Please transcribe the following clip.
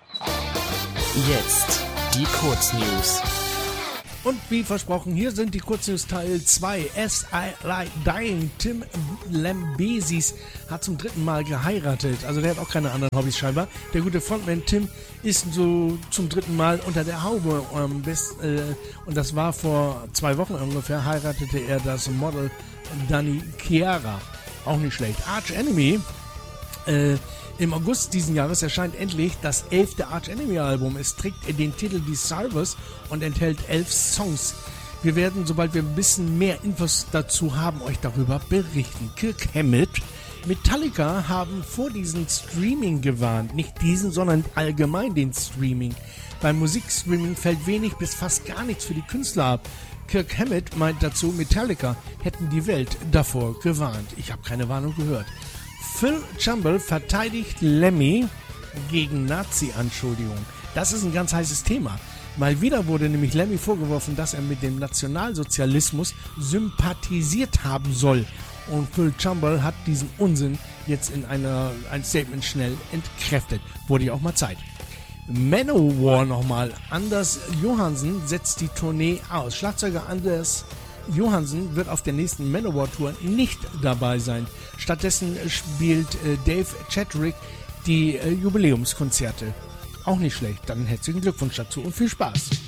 Jetzt die Kurznews. Und wie versprochen, hier sind die Kurznews Teil 2. As I Like Dying. Tim Lambesis hat zum 3. Mal geheiratet. Also der hat auch keine anderen Hobbys scheinbar. Der gute Frontman Tim ist so zum 3. Mal unter der Haube. Und das war vor 2 Wochen ungefähr, heiratete er das Model Dani Chiara. Auch nicht schlecht. Arch Enemy. Im August diesen Jahres erscheint endlich das 11. Arch Enemy Album. Es trägt den Titel Disciples und enthält 11 Songs. Wir werden, sobald wir ein bisschen mehr Infos dazu haben, euch darüber berichten. Kirk Hammett, Metallica haben vor diesem Streaming gewarnt. Nicht diesen, sondern allgemein den Streaming. Beim Musikstreaming fällt wenig bis fast gar nichts für die Künstler ab. Kirk Hammett meint dazu, Metallica hätten die Welt davor gewarnt. Ich habe keine Warnung gehört. Phil Chambal verteidigt Lemmy gegen Nazi-Anschuldigungen. Das ist ein ganz heißes Thema. Mal wieder wurde nämlich Lemmy vorgeworfen, dass er mit dem Nationalsozialismus sympathisiert haben soll. Und Phil Chambal hat diesen Unsinn jetzt in ein Statement schnell entkräftet. Wurde ja auch mal Zeit. Manowar nochmal. Anders Johansson setzt die Tournee aus. Schlagzeuger Anders Johansson wird auf der nächsten Manowar-Tour nicht dabei sein. Stattdessen spielt Dave Chadwick die Jubiläumskonzerte. Auch nicht schlecht. Dann herzlichen Glückwunsch dazu und viel Spaß.